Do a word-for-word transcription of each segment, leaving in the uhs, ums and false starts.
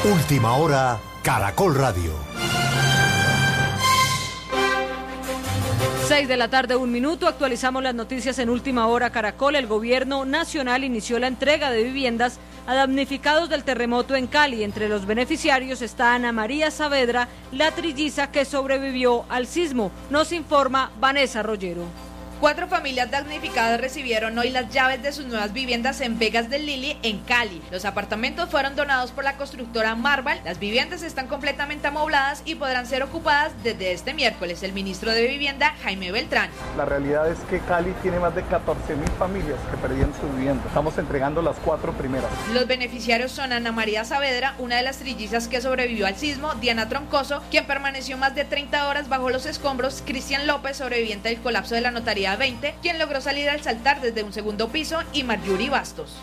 Última hora, Caracol Radio. Seis de la tarde, un minuto. Actualizamos las noticias en Última Hora Caracol. El gobierno nacional inició la entrega de viviendas a damnificados del terremoto en Cali. Entre los beneficiarios está Ana María Saavedra, la trilliza que sobrevivió al sismo. Nos informa Vanessa Rollero. Cuatro familias damnificadas recibieron hoy las llaves de sus nuevas viviendas en Vegas del Lili, en Cali. Los apartamentos fueron donados por la constructora Marval. Las viviendas están completamente amobladas y podrán ser ocupadas desde este miércoles. El ministro de Vivienda, Jaime Beltrán. La realidad es que Cali tiene más de catorce mil familias que perdieron su vivienda. Estamos entregando las cuatro primeras. Los beneficiarios son Ana María Saavedra, una de las trillizas que sobrevivió al sismo, Diana Troncoso, quien permaneció más de treinta horas bajo los escombros, Cristian López, sobreviviente del colapso de la notaría veinte, quien logró salir al saltar desde un segundo piso, y Marjorie Bastos.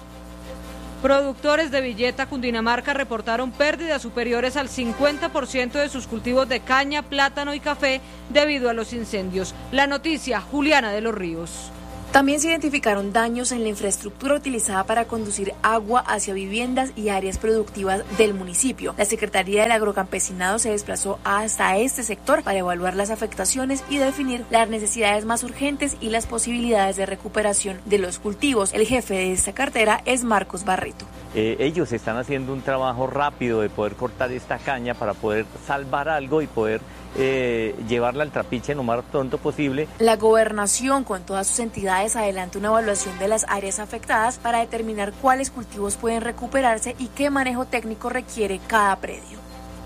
Productores de Villeta, Cundinamarca, reportaron pérdidas superiores al cincuenta por ciento de sus cultivos de caña, plátano y café debido a los incendios. La noticia, Juliana de los Ríos. También se identificaron daños en la infraestructura utilizada para conducir agua hacia viviendas y áreas productivas del municipio. La Secretaría del Agrocampesinado se desplazó hasta este sector para evaluar las afectaciones y definir las necesidades más urgentes y las posibilidades de recuperación de los cultivos. El jefe de esta cartera es Marcos Barreto. Eh, ellos están haciendo un trabajo rápido de poder cortar esta caña para poder salvar algo y poder Eh, llevarla al trapiche lo más pronto posible. La gobernación con todas sus entidades adelanta una evaluación de las áreas afectadas para determinar cuáles cultivos pueden recuperarse y qué manejo técnico requiere cada predio.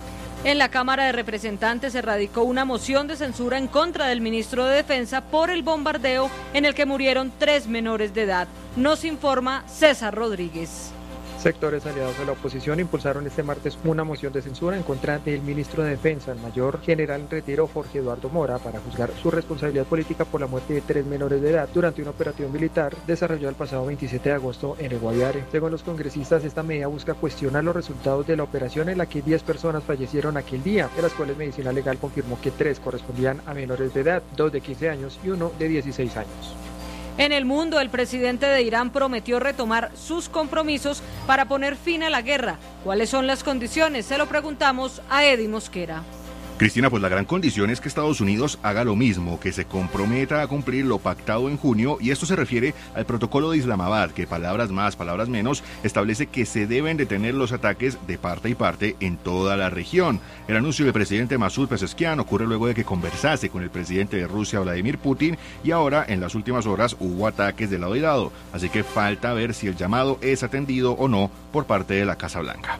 En la Cámara de Representantes se radicó una moción de censura en contra del ministro de Defensa por el bombardeo en el que murieron tres menores de edad. Nos informa César Rodríguez. Sectores aliados a la oposición impulsaron este martes una moción de censura en contra del ministro de Defensa, el mayor general en retiro Jorge Eduardo Mora, para juzgar su responsabilidad política por la muerte de tres menores de edad durante una operación militar desarrollada el pasado veintisiete de agosto en el Guaviare. Según los congresistas, esta medida busca cuestionar los resultados de la operación en la que diez personas fallecieron aquel día, de las cuales Medicina Legal confirmó que tres correspondían a menores de edad, dos de quince años y uno de dieciséis años. En el mundo, el presidente de Irán prometió retomar sus compromisos para poner fin a la guerra. ¿Cuáles son las condiciones? Se lo preguntamos a Eddie Mosquera. Cristina, pues la gran condición es que Estados Unidos haga lo mismo, que se comprometa a cumplir lo pactado en junio, y esto se refiere al protocolo de Islamabad, que palabras más, palabras menos, establece que se deben detener los ataques de parte y parte en toda la región. El anuncio del presidente Masud Pezeshkian ocurre luego de que conversase con el presidente de Rusia, Vladimir Putin, y ahora, en las últimas horas, hubo ataques de lado y lado, así que falta ver si el llamado es atendido o no por parte de la Casa Blanca.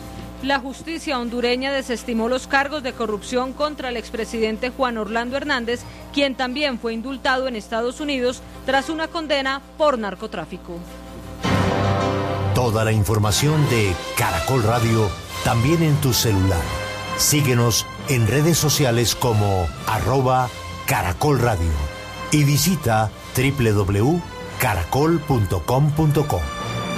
La justicia hondureña desestimó los cargos de corrupción contra el expresidente Juan Orlando Hernández, quien también fue indultado en Estados Unidos tras una condena por narcotráfico. Toda la información de Caracol Radio también en tu celular. Síguenos en redes sociales como arroba Caracol Radio y visita doble u doble u doble u punto caracol punto com punto co.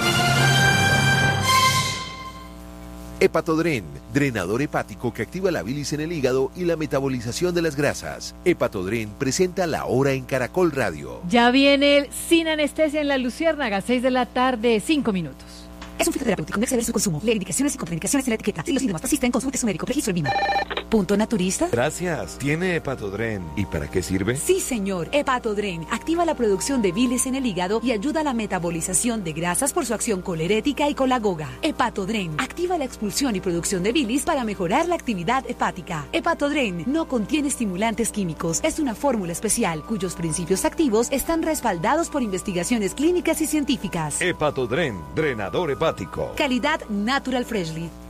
Hepatodren, drenador hepático que activa la bilis en el hígado y la metabolización de las grasas. Hepatodren presenta La Hora en Caracol Radio. Ya viene el Sin Anestesia en la Luciérnaga, seis de la tarde, cinco minutos. Es un fitoterapéutico, no exceder su consumo. Lee indicaciones y contraindicaciones en la etiqueta. Si los síntomas persisten, consulte a su médico. Registro en Vima. ¿Punto naturista? Gracias. Tiene Hepatodren. ¿Y para qué sirve? Sí, señor. Hepatodren activa la producción de bilis en el hígado y ayuda a la metabolización de grasas por su acción colerética y colagoga. Hepatodren activa la expulsión y producción de bilis para mejorar la actividad hepática. Hepatodren no contiene estimulantes químicos. Es una fórmula especial cuyos principios activos están respaldados por investigaciones clínicas y científicas. Hepatodren, drenador hepático. Calidad Natural Freshly.